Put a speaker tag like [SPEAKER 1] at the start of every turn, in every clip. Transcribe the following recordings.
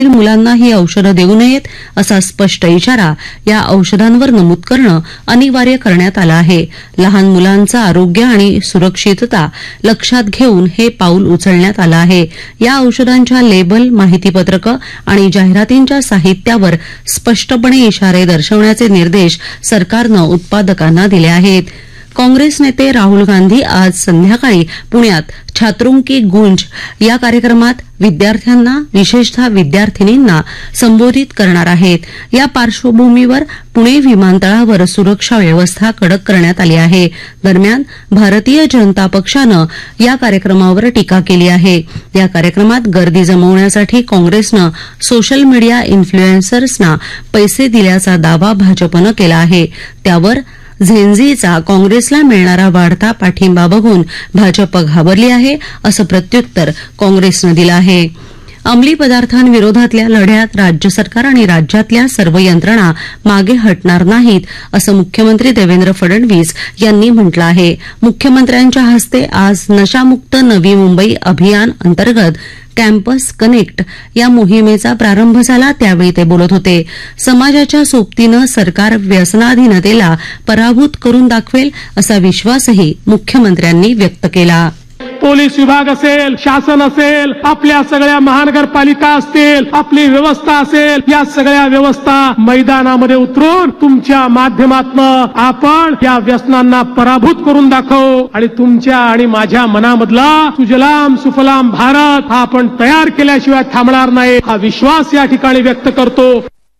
[SPEAKER 1] मुलांना ही औषधं देऊ नयेत असा स्पष्ट इशारा या औषधांवर नमूद करणं अनिवार्य करण्यात आलं आहे. लहान मुलांचं आरोग्य आणि सुरक्षितता लक्षात घेऊन हे पाऊल उचलण्यात आलं आहे. या औषधांच्या लेबल, माहितीपत्रकं आणि जाहिरातींच्या साहित्यावर स्पष्टपणे इशारे दर्शवण्याचे निर्देश सरकारनं उत्पादकांना दिले आहेत. काँग्रेस नेते राहुल गांधी आज संध्याकाळी पुण्यात छात्रों की गूंज या कार्यक्रमात विद्यार्थ्यांना, विशेषतः विद्यार्थिनींना संबोधित करणार आहेत. या पार्श्वभूमीवर पुणे विमानतळावर सुरक्षा व्यवस्था कडक करण्यात आली आहे. दरम्यान भारतीय जनता पक्षानं या कार्यक्रमावर टीका केली आहे. या कार्यक्रमात गर्दी जमवण्यासाठी काँग्रेसनं सोशल मीडिया इन्फ्लुएन्सर्सना पैसे दिल्याचा दावा भाजपनं केला आहे. त्यावर झेंझीचा काँग्रेसला मिळणारा वाढता पाठिंबा बघून भाजप घाबरली आहे, असं प्रत्युत्तर काँग्रेसनं दिलं आहे. अंमली पदार्थांविरोधातल्या लढ्यात राज्य सरकार आणि राज्यातल्या सर्व यंत्रणा मागे हटणार नाहीत, असं मुख्यमंत्री देवेंद्र फडणवीस यांनी म्हटलं आहे. मुख्यमंत्र्यांच्या हस्ते आज नशामुक्त नवी मुंबई अभियान अंतर्गत कॅम्पस कनेक्ट या मोहिमेचा प्रारंभ झाला, त्यावेळी ते बोलत होते. समाजाच्या सोबतीनं सरकार व्यसनाधीनतेला पराभूत करून दाखवेल असा विश्वासही मुख्यमंत्र्यांनी व्यक्त केला.
[SPEAKER 2] पोलीस विभाग असेल, शासन असेल, आपल्या सगळ्या महानगरपालिका असतील, आपली व्यवस्था असेल, या सगळ्या व्यवस्था मैदानामध्ये उतरून तुमच्या माध्यमातून आपण या व्यसनांना पराभूत करून दाखवू आणि तुमच्या आणि माझ्या मनामधला सुजलाम सुफलाम भारत हा आपण तयार केल्याशिवाय थांबणार नाही, हा विश्वास या ठिकाणी व्यक्त करतो.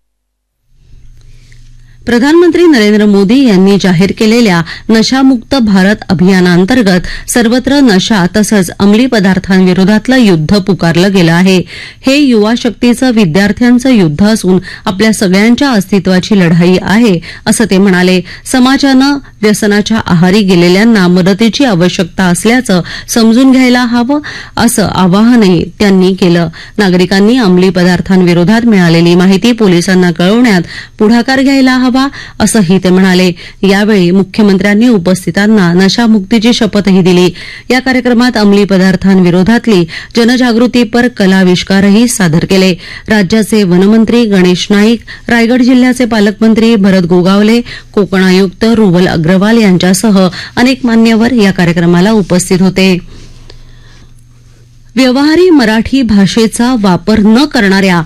[SPEAKER 1] प्रधानमंत्री नरेंद्र मोदी यांनी जाहीर केलेल्या नशामुक्त भारत अभियानांतर्गत सर्वत्र नशा तसंच अंमली पदार्थांविरोधातलं युद्ध पुकारलं गेलं आहे. हे युवा शक्तीचं, विद्यार्थ्यांचं युद्ध असून आपल्या सगळ्यांच्या अस्तित्वाची लढाई आहे, असं ते म्हणाले. समाजानं व्यसनाच्या आहारी गेलेल्यांना मदतीची आवश्यकता असल्याचं समजून घ्यायला हवं, असं आवाहनही त्यांनी केलं. नागरिकांनी अंमली पदार्थांविरोधात मिळालेली माहिती पोलिसांना कळवण्यात पुढाकार घ्यायला हवा, असंही ते म्हणाले. यावेळी मुख्यमंत्र्यांनी उपस्थितांना नशामुक्तीची शपथही दिली. या कार्यक्रमात अंमली पदार्थांविरोधातली जनजागृतीपर कलाविष्कारही सादर केले. राज्याचे वनमंत्री गणेश नाईक, रायगड जिल्ह्याचे पालकमंत्री भरत गोगावले, कोकण आयुक्त रुबल अग्रवाल यांच्यासह अनेक मान्यवर या कार्यक्रमाला उपस्थित होते. व्यवहारी मराठी भाषेचा वापर न करणाऱ्या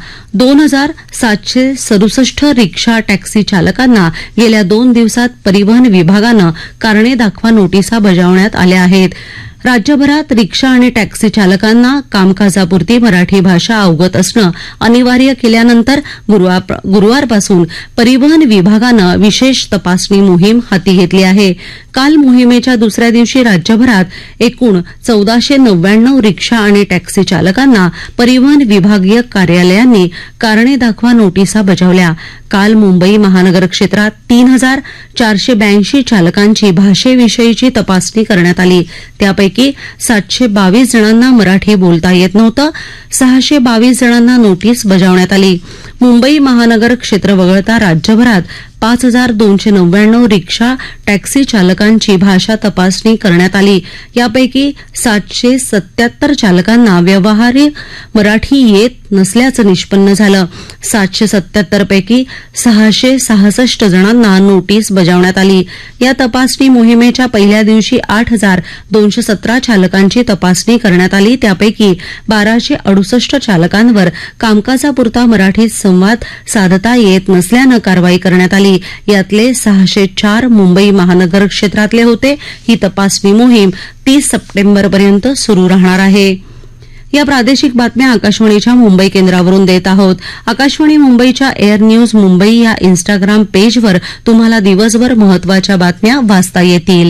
[SPEAKER 1] 2,767 रिक्षा टॅक्सी चालकांना गेल्या 2 दिवसात परिवहन विभागानं कारणे दाखवा नोटिसा बजावण्यात आल्या आहेत. राज्यभरात रिक्षा आणि टॅक्सी चालकांना कामकाजापुरती मराठी भाषा अवगत असणं अनिवार्य केल्यानंतर गुरुवारपासून परिवहन विभागानं विशेष तपासणी मोहीम हाती घेतली आहे. काल मोहिमेच्या दुसऱ्या दिवशी राज्यभरात एकूण 1499 रिक्षा आणि टॅक्सी चालकांना परिवहन विभागीय कार्यालयांनी कारणे दाखवा नोटिसा बजावल्या. काल मुंबई महानगर क्षेत्रात 3,482 चालकांची भाषेविषयीची तपासणी करण्यात आली. त्यापैकी 722 जणांना मराठी बोलता येत नव्हतं, 622 जणांना नोटीस बजावण्यात आली. मुंबई महानगर क्षेत्र वगळता राज्यभरात 5,299 रिक्षा टॅक्सी चालकांची भाषा तपासणी करण्यात आली. यापैकी 777 चालकांना व्यवहारी मराठी येत नसल्याचं निष्पन्न झालं. 777 पैकी 666 जणांना नोटीस बजावण्यात आली. या तपासणी मोहिमेच्या पहिल्या दिवशी 8,217 चालकांची तपासणी करण्यात आली. त्यापैकी 1,268 चालकांवर कामकाजापुरता मराठीत संवाद साधता येत नसल्यानं कारवाई करण्यात आली. यातले 604 मुंबई महानगर क्षेत्रातले होते. ही तपासणी मोहीम 30 सप्टेंबरपर्यंत सुरू राहणार आहे. या प्रादेशिक बातम्या आकाशवाणीच्या मुंबई केंद्रावरून देत आहोत. आकाशवाणी मुंबईच्या एअर न्यूज मुंबई या इन्स्टाग्राम पेजवर तुम्हाला दिवसभर महत्वाच्या बातम्या वाचता येतील.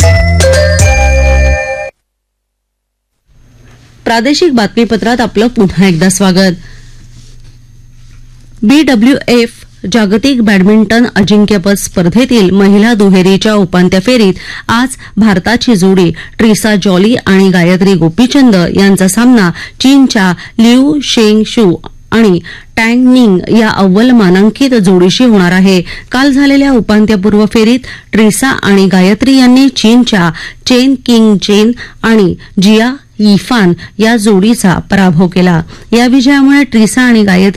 [SPEAKER 1] प्रादेशिक बातमीपत्रात आपलं पुन्हा एकदा स्वागत. BWF जागतिक बॅडमिंटन अजिंक्यपद स्पर्धेतील महिला दुहेरीच्या उपांत्य फेरीत आज भारताची जोडी ट्रिसा जॉली आणि गायत्री गोपीचंद यांचा सामना चीनच्या लिऊ शेंग शू आणि टँग निंग या अव्वल मानांकित जोडीशी होणार आहे. काल झालेल्या उपांत्यपूर्व फेरीत ट्रिसा आणि गायत्री यांनी चीनच्या चेन किंग जेन आणि जिया यिफान या जोडीचा पराभव केला. या विजयामुळे ट्रिसा आणि गायत्री